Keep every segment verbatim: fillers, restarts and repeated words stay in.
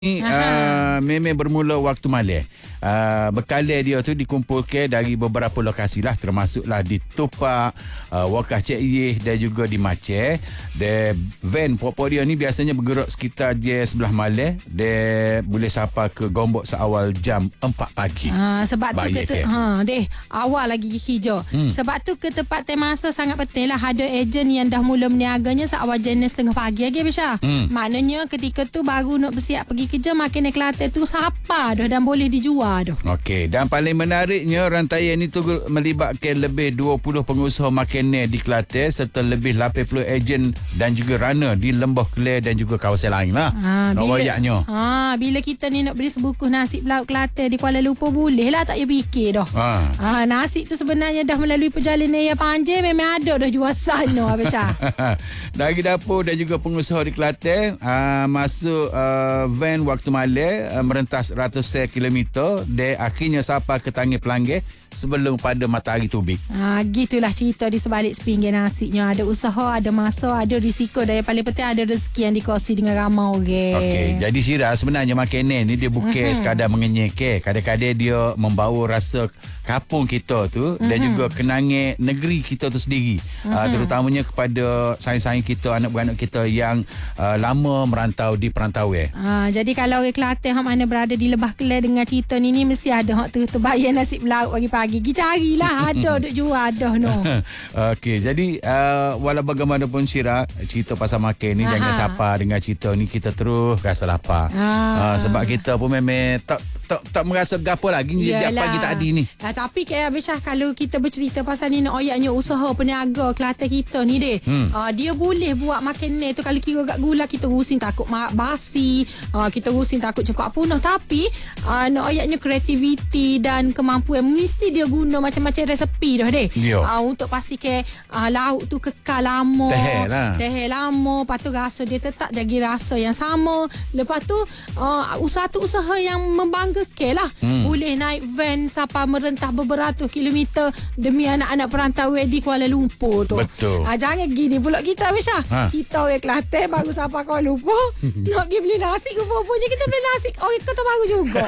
Uh, memang bermula waktu malam. Uh, bekal dia tu dikumpulkan dari beberapa lokasi lah, termasuklah di Tupak, uh, Wakah Cik Iyeh dan juga di Maceh. Dan van pokok dia ni biasanya bergerak sekitar dia sebelah malam. Dia boleh sampai ke Gombok seawal jam empat pagi. Ha, sebab Baik tu ke, ha, deh, awal lagi hijau. Hmm. Sebab tu ke tempat masa sangat penting lah. Ada ejen yang dah mula meniaganya seawal jenis setengah pagi lagi, Bisha. Hmm. Maknanya ketika tu baru nak bersiap pergi kerja, makin Kelantan tu siapa dah dan boleh dijual dah. Okey, dan paling menariknya rantaian itu melibatkan lebih dua puluh pengusaha makanan di Kelantan serta lebih lapan puluh ejen dan juga runner di Lembah Kelai dan juga kawasan lain lah. Ha, nak royaknya. Ha, bila kita ni nak beli sebungkus nasi laut Kelantan di Kuala Lumpur, boleh lah, tak payah fikir dah. Ha. Ha, nasi tu sebenarnya dah melalui perjalanan yang panjang, memang ada dah jual sana, Abisha. Dari dapur dan juga pengusaha di Kelantan, uh, masuk uh, van waktu malam, uh, merentas ratusan kilometer dan akhirnya sampai ke tangan pelanggan sebelum pada matahari terbit. Ha, gitulah cerita di sebalik sepinggir nasinya. Ada usaha, ada masa, ada risiko, dan yang paling penting ada rezeki yang dikongsi dengan ramai orang. Okey, jadi Syira, sebenarnya makanan ni dia bukan uh-huh. sekadar mengenyek. Kadang-kadang dia membawa rasa kampung kita tu uh-huh. dan juga kenangan negeri kita tu sendiri. Uh-huh. Uh, terutamanya kepada saing-saing kita, anak-beranak kita yang uh, lama merantau di perantauan. Ha, jadi kalau orang Kelantan hak mana berada di Lebah Kelai dengan cerita ni, ni mesti ada hak tu terbayar nasi lauk pagi-pagi. Pergi carilah, ada duk jual dah no. Okey, jadi uh, walau bagaimanapun Syira, cerita pasal makan ni, aha, jangan sapa dengan cerita ni kita terus rasa lapar. Uh, sebab kita pun memang tak tak tak merasa gapo lagi ni dia pagi tadi ni. Uh, tapi kayak Abisha, kalau kita bercerita pasal ni nak oyaknya usaha peniaga Kelantan kita ni deh. Hmm. Uh, dia boleh buat makanan tu kalau kira kat gula kita rusin takut basi, uh, kita rusin takut cepat punah, tapi uh, nak oyaknya kreativiti dan kemampuan mesti dia guna macam-macam resepi dah deh. Uh, untuk pastikan uh, lauk tu kekal lama. Tehel lah. Tehel lama. Lepas tu rasa dia tetap jaga rasa yang sama. Lepas tu uh, usaha tu usaha yang membanggakan lah. Hmm. Boleh naik van sampai merentah beberapa kilometer demi anak-anak perantauan di Kuala Lumpur tu. Betul. Uh, jangan gini pula kita, Abisha. Ha. Kita orang Kelantan baru sampai Kuala Lumpur. Nak pergi beli nasi, rupanya kita beli nasi orang Kota Baru juga.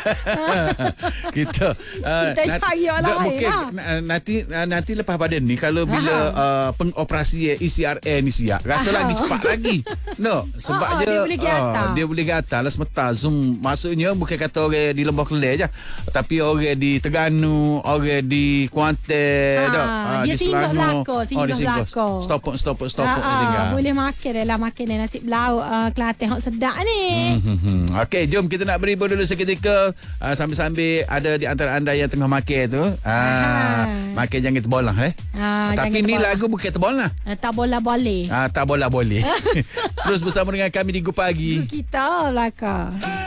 kita uh, kita cari orang lain okay, lah. Nanti nanti lepas pada ni kalau bila uh, pengoperasi E C R A ni siap, rasa Aha. lagi cepat lagi. No, sebab oh, dia dia boleh uh, dia boleh gata lah semata zoom. Maksudnya bukan kata orang di Lembah Kelai je, tapi orang di Terengganu, orang di Kuantan, dah. Uh, dia singgah belaka, singgah oh, belaka. Stop stop stop uh, uh, boleh makan dalam makanan nasi lauk uh, Kelantan hok sedap ni. Hmm, okey, jom kita nak beri dulu seketika uh, sambil-sambil ada di antara anda yang tengah makan tu. Ah, makan jangan terbolah eh. Ha, tapi ni terbolah. Lagu bukan terbolah. Ha, tak bola boleh. Ah, tak bola boleh. Terus bersama dengan kami di Go Pagi. Kita belaka.